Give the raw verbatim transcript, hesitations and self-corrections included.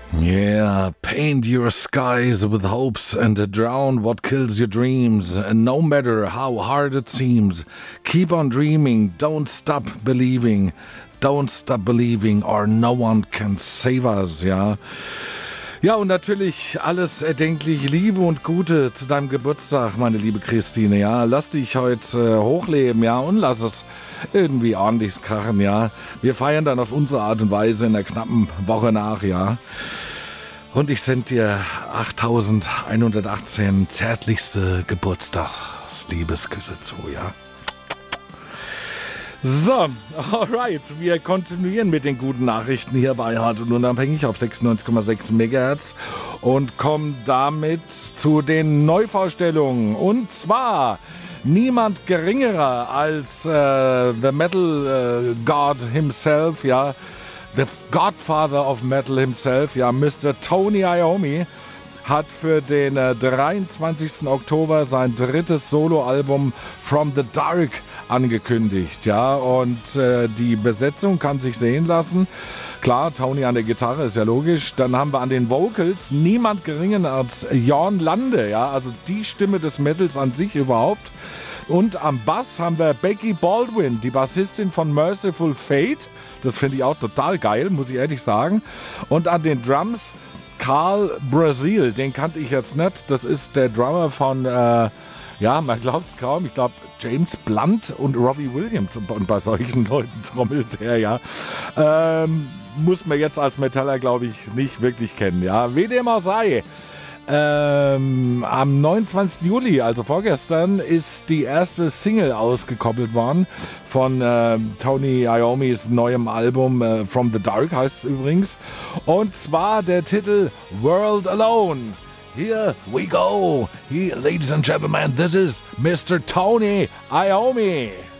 Yeah, paint your skies with hopes and drown what kills your dreams. And no matter how hard it seems, keep on dreaming, don't stop believing. Don't stop believing or no one can save us, ja. Ja, und natürlich alles erdenklich Liebe und Gute zu deinem Geburtstag, meine liebe Christine, ja. Lass dich heute äh, hochleben, ja, und lass es irgendwie ordentlich krachen, ja. Wir feiern dann auf unsere Art und Weise in der knappen Woche nach, ja. Und ich sende dir achttausendeinhundertachtzehn zärtlichste Geburtstagsliebesküsse zu, ja. So, alright, wir kontinuieren mit den guten Nachrichten hier bei Hart und Unabhängig auf sechsundneunzig Komma sechs Megahertz und kommen damit zu den Neuvorstellungen. Und zwar niemand geringerer als äh, The Metal äh, God himself, ja, The Godfather of Metal himself, ja, Mister Tony Iommi hat für den äh, dreiundzwanzigsten Oktober sein drittes Soloalbum From the Dark angekündigt, ja, und äh, die Besetzung kann sich sehen lassen. Klar, Tony an der Gitarre, ist ja logisch. Dann haben wir an den Vocals niemand geringer als Jörn Lande, ja, also die Stimme des Metals an sich überhaupt. Und am Bass haben wir Becky Baldwin, die Bassistin von Merciful Fate. Das finde ich auch total geil, muss ich ehrlich sagen. Und an den Drums Carl Brazil, den kannte ich jetzt nicht. Das ist der Drummer von, äh, ja, man glaubt es kaum, ich glaube James Blunt und Robbie Williams. Und bei solchen Leuten trommelt der, ja. Ähm, muss man jetzt als Metaller, glaube ich, nicht wirklich kennen, ja. Wie dem auch sei. Ähm, am neunundzwanzigsten Juli, also vorgestern, ist die erste Single ausgekoppelt worden von äh, Tony Iommis neuem Album äh, From the Dark heißt es übrigens. Und zwar der Titel World Alone. Here we go. Here, ladies and gentlemen, this is Mister Tony Iommi.